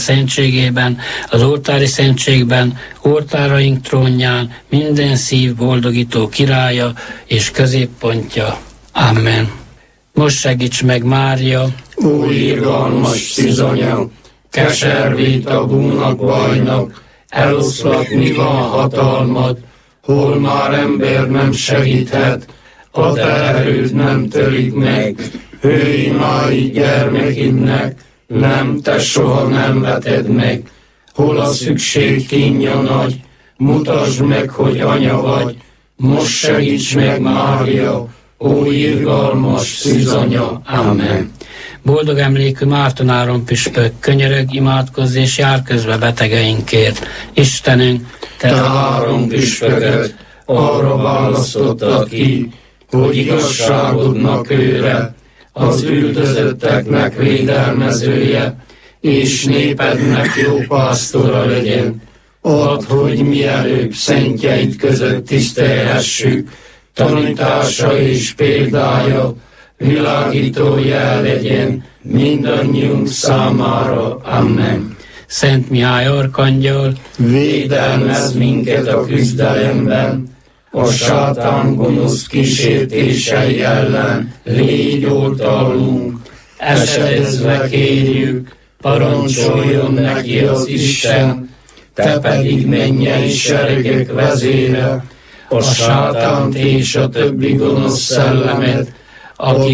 szentségében, az oltári szentségben, oltáraink trónján, minden szív boldogító királya és középpontja. Amen. Most segíts meg, Mária, ó irgalmas szűzanya, keservét a búnak bajnak, eloszlatni van hatalmad, hol már ember nem segíthet, a te erőd nem törik meg, hői máig gyermekidnek, nem, te soha nem veted meg, hol a szükség kínja nagy, mutasd meg, hogy anya vagy, most segíts meg, Mária, ó irgalmas szűzanya. Amen. boldog emlékű Márton Áron püspök, könyörög, imádkozz és jár közbe betegeinkért. Istenünk, te három püspököt arra választottad ki, hogy igazságodnak őre, az üldözötteknek védelmezője, és népednek jó pásztora legyen. Add, hogy mielőbb szentjeid között tisztelhessük, tanítása és példája világító jel legyen mindannyiunk számára. Amen. Szent Mihály arkangyal, védelmezz minket a küzdelemben, a sátán gonosz kísértései ellen légy oltalmunk, esedezve kérjük, parancsoljon neki az Isten, te pedig mennyei seregek vezére, a sátánt és a többi gonosz szellemet, akik